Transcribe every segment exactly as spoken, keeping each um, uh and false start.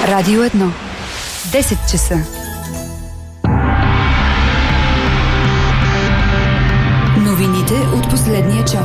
Радио едно. десет часа. Новините от последния час.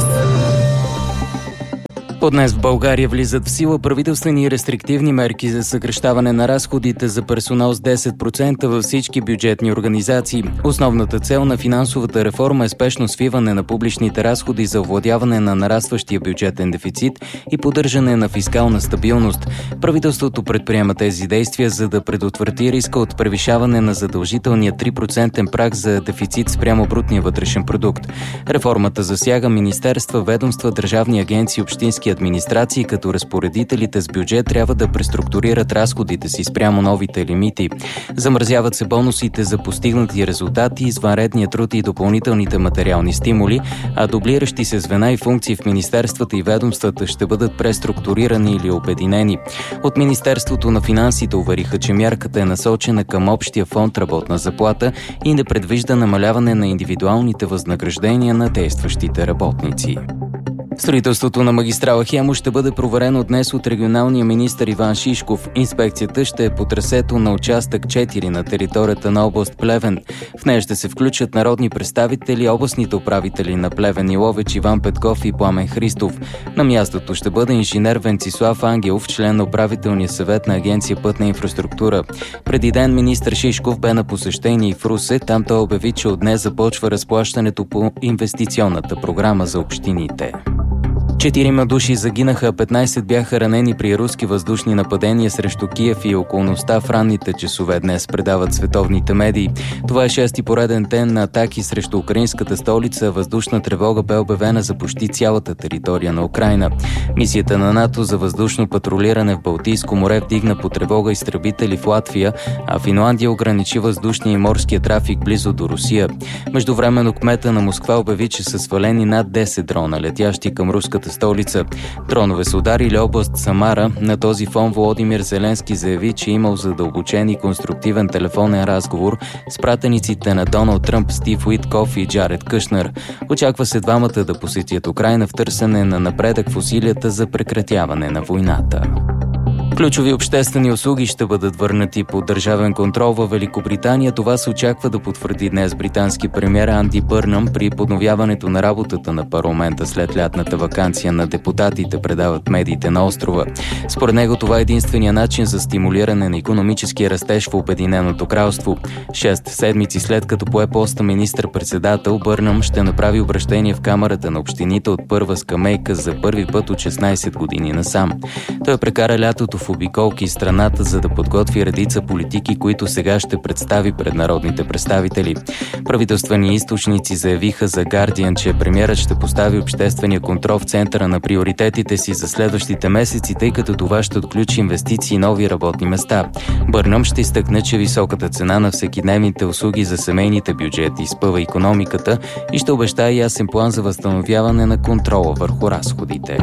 От днес в България влизат в сила правителствени рестриктивни мерки за съкращаване на разходите за персонал с десет процента във всички бюджетни организации. Основната цел на финансовата реформа е спешно свиване на публичните разходи за овладяване на нарастващия бюджетен дефицит и поддържане на фискална стабилност. Правителството предприема тези действия, за да предотврати риска от превишаване на задължителния три процента праг за дефицит спрямо брутния вътрешен продукт. Реформата засяга министерства, ведомства, държавни агенции, общински администрации, като разпоредителите с бюджет трябва да преструктурират разходите си спрямо новите лимити. Замразяват се бонусите за постигнати резултати, извънредния труд и допълнителните материални стимули, а дублиращи се звена и функции в министерствата и ведомствата ще бъдат преструктурирани или обединени. От Министерството на финансите увериха, че мярката е насочена към общия фонд работна заплата и не предвижда намаляване на индивидуалните възнаграждения на действащите работници. Строителството на магистрала Хемус ще бъде проверено днес от регионалния министър Иван Шишков. Инспекцията ще е по трасето на участък четири на територията на област Плевен. В нея ще се включат народни представители, областните управители на Плевен и Ловеч Иван Петков и Пламен Христов. На мястото ще бъде инженер Венцислав Ангелов, член на управителния съвет на Агенция Пътна инфраструктура. Преди ден министър Шишков бе на посещение в Русе. Там той обяви, че от днес започва разплащането по инвестиционната програма за общините. Четирима души загинаха, петнайсет бяха ранени при руски въздушни нападения срещу Киев и околността в ранните часове днес, предават световните медии. Това е шести пореден ден на атаки срещу украинската столица. Въздушна тревога бе обявена за почти цялата територия на Украйна. Мисията на НАТО за въздушно патрулиране в Балтийско море вдигна по тревога изтребители в Латвия, а Финландия ограничи въздушния и морския трафик близо до Русия. Междувременно кмета на Москва обяви, че са свалени над десет дрона, летящи към руската столица. Дронове са ударили област Самара. На този фон Володимир Зеленски заяви, че имал задълбочен и конструктивен телефонен разговор с пратениците на Доналд Тръмп Стив Уиткоф и Джаред Кушнер. Очаква се двамата да посетят Украйна в търсене на напредък в усилията за прекратяване на войната. Ключови обществени услуги ще бъдат върнати под държавен контрол във Великобритания. Това се очаква да потвърди днес британски премиер Анди Бърнъм при подновяването на работата на парламента след лятната ваканция на депутатите, предават медиите на острова. Според него това е единствения начин за стимулиране на икономическия растеж в Обединеното кралство. Шест седмици след като пое поста министър-председател, Бърнъм ще направи обращение в Камарата на общините от първа скамейка за първи път от шестнайсет години насам. Той прекара лятото в обиколки страната, за да подготви редица политики, които сега ще представи пред народните представители. Правителствени източници заявиха за Guardian, че премиерът ще постави обществения контрол в центъра на приоритетите си за следващите месеци, тъй като това ще отключи инвестиции и нови работни места. Бърнъм ще изтъкне, че високата цена на всекидневните услуги за семейните бюджети изпъва икономиката и ще обещае ясен план за възстановяване на контрола върху разходите.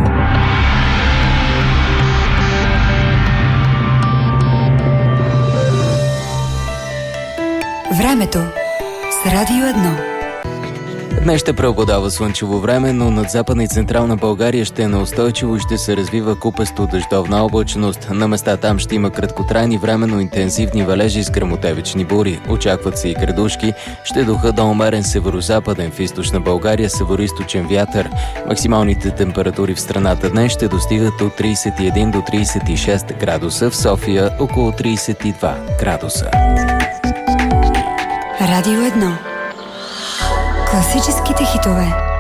Времето с Радио едно. Днес ще преобладава слънчево време, но над Западна и Централна България ще е неустойчиво и ще се развива купесто дъждовна облачност. На места там ще има краткотрайни временно интензивни валежи с гръмотевични бури. Очакват се и градушки. Ще духа до умерен северозападен, в източна България североизточен вятър. Максималните температури в страната днес ще достигат от трийсет и един до трийсет и шест градуса, в София около трийсет и два градуса. Радио едно. Класическите хитове.